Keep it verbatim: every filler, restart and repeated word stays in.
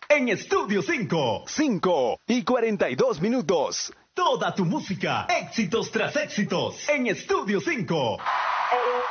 en Estudio cinco. cinco y cuarenta y dos minutos. Toda tu música, éxitos tras éxitos, en Estudio cinco.